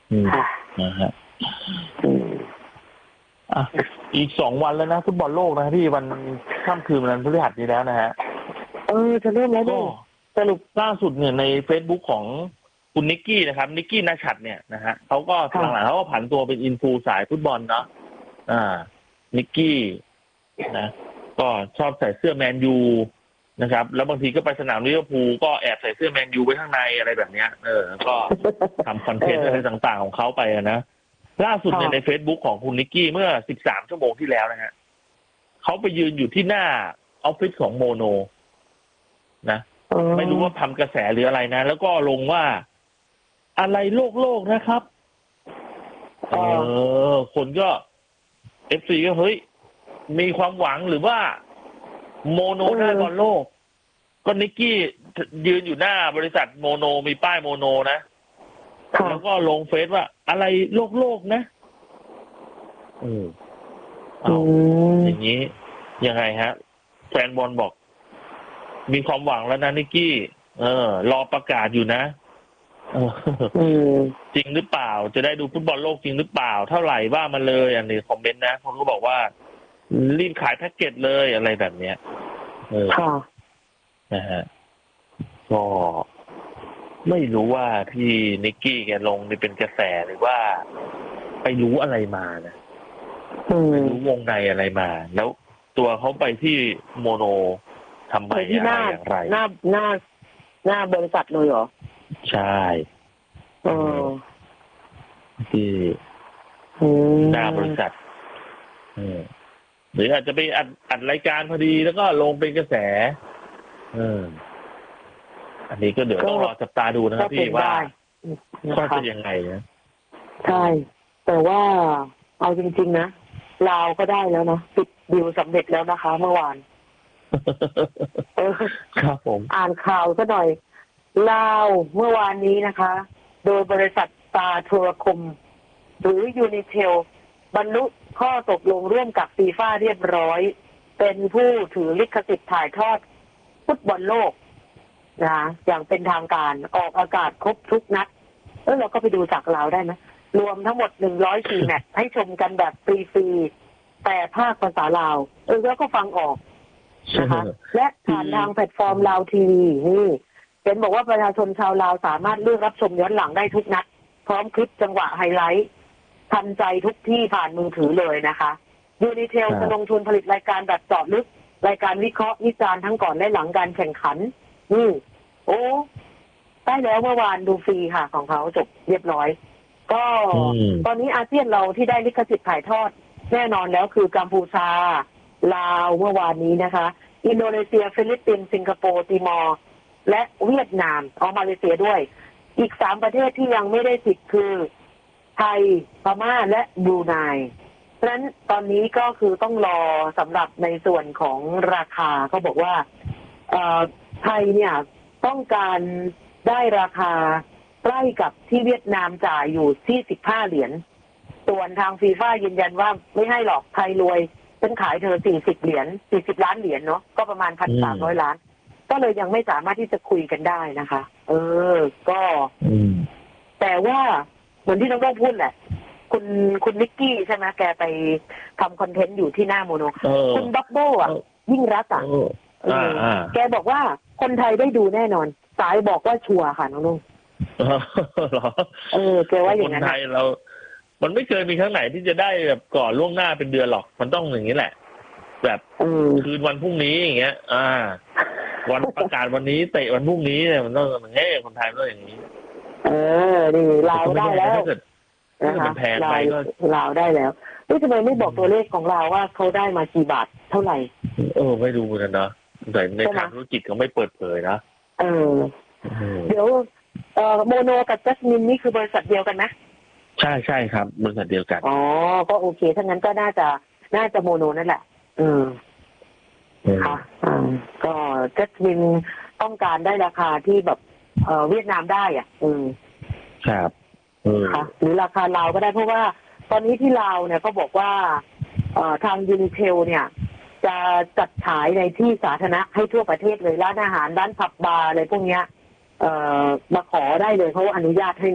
นะฮะอีก2 วันแล้วนะฟุตบอลโลกนะพี่วันค่ำคืนวันพฤหัสนี้แล้วนะฮะจะเริ่มแล้วก็สรุปล่าสุดเนี่ยใน Facebook ของคุณนิกกี้นะครับนิกกี้ณชัดเนี่ยนะฮะเขาก็หลังๆเขาก็ผันตัวเป็นอินฟูสายฟุตบอลเนาะนิกกี้นะก็ชอบใส่เสื้อแมนยูนะครับแล้วบางทีก็ไปสนามลิเวอร์พูลก็แอบใส่เสื้อแมนยูไว้ข้างในอะไรแบบเนี้ยก็ทำคอนเทนต์อะไรต่างๆของเขาไปนะล่าสุดเนี่ยใน Facebook ของคุณนิกกี้เมื่อ13 ชั่วโมงที่แล้วนะฮะเขาไปยืนอยู่ที่หน้าออฟฟิศของโมโนนะไม่รู้ว่าทำกระแสหรืออะไรนะแล้วก็ลงว่าอะไรโลกนะครับคนก็ FC ก็เฮ้ยมีความหวังหรือว่าโมโนได้บอลโลกก็นิกกี้ยืนอยู่หน้าบริษัทโมโนมีป้ายโมโนนะแล้วก็ลงเฟซว่าอะไรโลกนะอย่างนี้ยังไงฮะแฟนบอลบอกมีความหวังแล้วนะนิกกี้รอประกาศอยู่นะจริงหรือเปล่าจะได้ดูฟุตบอลโลกจริงหรือเปล่าเท่าไหร่ว่ามาเลยอันนี้คอมเมนต์นะคนก็บอกว่ารีบขายแพ็กเกจเลยอะไรแบบเนี้ยนะฮะก็ไม่รู้ว่าที่นิกกี้แกลงนี่เป็นกระแสหรือว่าไปรู้อะไรมานะไม่รู้วงในอะไรมาแล้วตัวเขาไปที่โมโนทำไมอะไรอย่างไรหน้าบริษัทเลยเหรอใช่ที่หน้าบริษัทหรืออาจจะไปอัดรายการพอดีแล้วก็ลงเป็นกระแสอันนี้ก็เดี๋ยวต้องรอจับตาดูนะครับพี่ว่าจะยังไงนะใช่แต่ว่าเอาจริงๆนะลาวก็ได้แล้วนะปิดดีลสำเร็จแล้วนะคะเมื่อวานครับผมอ่านข่าวซะหน่อยลาวเมื่อวานนี้นะคะโดยบริษัทตาโทรคมหรือยูนิเทลบรรลุข้อตกลงร่วมกับฟีฟ่าเรียบร้อยเป็นผู้ถือลิขสิทธิ์ถ่ายทอดฟุตบอลโลกนะอย่างเป็นทางการออกอากาศครบทุกนัดเราก็ไปดูจากลาวได้นะรวมทั้งหมด104 แมตช์ให้ชมกันแบบฟรีๆแต่ภาคภาษาลาวแล้วก็ฟังออกนะคะและผ่านทางแพลตฟอร์มลาวทีวีนี่เป็นบอกว่าประชาชนชาวลาวสามารถเลือกรับชมย้อนหลังได้ทุกนัดพร้อมคลิปจังหวะไฮไลท์ทันใจทุกที่ผ่านมือถือเลยนะคะยูนิเทลจะลงทุนผลิตรายการแบบเจาะลึกรายการวิเคราะห์วิจารณ์ทั้งก่อนและหลังการแข่งขันได้แล้วเมื่อวานดูฟรีค่ะของเขาจบเรียบร้อยก็ตอนนี้อาเซียนเราที่ได้ลิขสิทธิ์ถ่ายทอดแน่นอนแล้วคือกัมพูชาลาวเมื่อวานนี้นะคะอินโดนีเซียฟิลิปปินส์สิงคโปร์ติมอร์และเวียดนามมาเลเซียด้วยอีก3ประเทศที่ยังไม่ได้สิทธิ์คือไทยพม่าและบรูไนเพราะฉะนั้นตอนนี้ก็คือต้องรอสำหรับในส่วนของราคาเขาบอกว่าไทยเนี่ยต้องการได้ราคาใกล้กับที่เวียดนามจ่ายอยู่ที่15 เหรียญส่วนทางฟีฟ่ายืนยันว่าไม่ให้หรอกไทยรวยฉันขายเธอ40 เหรียญ40 ล้านเหรียญเนาะก็ประมาณ 1,300 ล้านก็เลยยังไม่สามารถที่จะคุยกันได้นะคะก็แต่ว่าเหมือนที่น้องต้องพูดแหละคุณนิกกี้ใช่ไหมแกไปทำคอนเทนต์อยู่ที่หน้าโมโนคุณบับเบิ้ลยิ่งรักแกบอกว่าคนไทยได้ดูแน่นอนสายบอกว่าชัวร์ค่ะน้องนุ่งแกว่าอย่างนั้นคนไทยเรามันไม่เคยมีครั้งไหนที่จะได้แบบก่อนล่วงหน้าเป็นเดือนหรอกมันต้องอย่างนี้แหละแบบคืนวันพรุ่งนี้อย่างเงี้ยวันประกาศวันนี้เตะวันพรุ่งนี้เนี่ยมันต้องคนไทยต้องอย่างนี้นี่ลาวได้แล้วนะคะลาวได้แล้วทำไมไม่บอกตัวเลขของเราว่าเขาได้มากี่บาทเท่าไหร่ไม่ดูกันนะแต่ในทางธุรกิจเขาไม่เปิดเผยนะเดี๋ยวโมโนกับจัสมินนี่คือบริษัทเดียวกันนะใช่ครับบริษัทเดียวกันก็โอเคถ้างั้นก็น่าจะโมโนนั่นแหละค่ะก็จัสมินต้องการได้ราคาที่แบบเวียดนามได้ครับค่ะหรือราคาลาวก็ได้เพราะว่าตอนนี้ที่ลาวเนี่ยเขาบอกว่าทางยูนิเทลเนี่ยจะจัดฉายในที่สาธารณะให้ทั่วประเทศเลยร้านอาหารร้านผับบาร์อะไรพวกเนี้ยมาขอได้เลยเขาอนุญาตให้